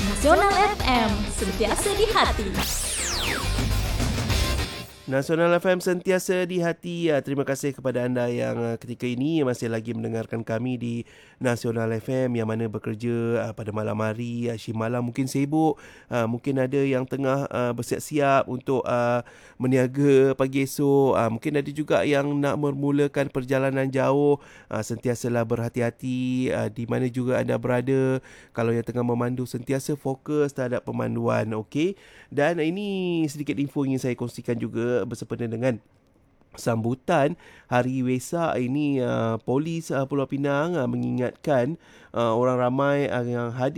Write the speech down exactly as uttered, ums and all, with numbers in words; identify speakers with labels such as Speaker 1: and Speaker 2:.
Speaker 1: Nasional F M, sentiasa di hati.
Speaker 2: Nasional F M sentiasa di hati. Terima kasih kepada anda yang ketika ini masih lagi mendengarkan kami di Nasional F M yang mana bekerja pada malam hari. Shift malam mungkin sibuk, mungkin ada yang tengah bersiap-siap untuk meniaga pagi esok. Mungkin ada juga yang nak memulakan perjalanan jauh. Sentiasalah berhati-hati di mana juga anda berada. Kalau yang tengah memandu, sentiasa fokus terhadap pemanduan, okey? Dan ini sedikit info yang saya kongsikan juga bersempena dengan sambutan Hari Wesak ini. uh, Polis uh, Pulau Pinang uh, mengingatkan uh, orang ramai uh, yang hadir